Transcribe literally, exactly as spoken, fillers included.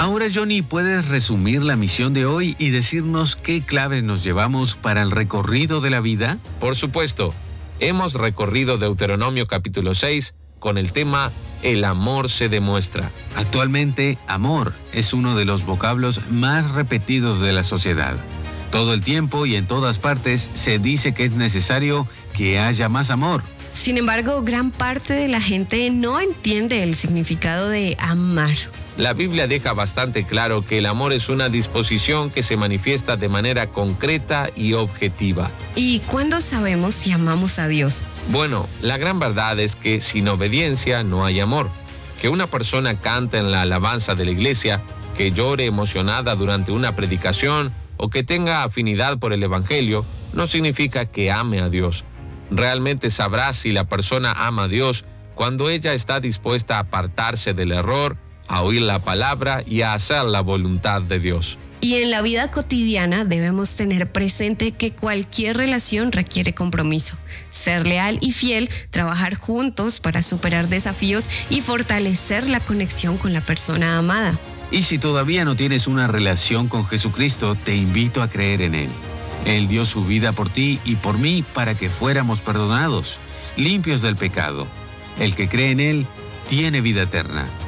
Ahora, Johnny, ¿puedes resumir la misión de hoy y decirnos qué claves nos llevamos para el recorrido de la vida? Por supuesto. Hemos recorrido Deuteronomio capítulo seis con el tema El amor se demuestra. Actualmente, amor es uno de los vocablos más repetidos de la sociedad. Todo el tiempo y en todas partes se dice que es necesario que haya más amor. Sin embargo, gran parte de la gente no entiende el significado de amar. La Biblia deja bastante claro que el amor es una disposición que se manifiesta de manera concreta y objetiva. ¿Y cuándo sabemos si amamos a Dios? Bueno, la gran verdad es que sin obediencia no hay amor. Que una persona cante en la alabanza de la iglesia, que llore emocionada durante una predicación o que tenga afinidad por el Evangelio, no significa que ame a Dios. Realmente sabrás si la persona ama a Dios cuando ella está dispuesta a apartarse del error, a oír la palabra y a hacer la voluntad de Dios. Y en la vida cotidiana debemos tener presente que cualquier relación requiere compromiso, ser leal y fiel, trabajar juntos para superar desafíos y fortalecer la conexión con la persona amada. Y si todavía no tienes una relación con Jesucristo, te invito a creer en Él. Él dio su vida por ti y por mí para que fuéramos perdonados, limpios del pecado. El que cree en Él tiene vida eterna.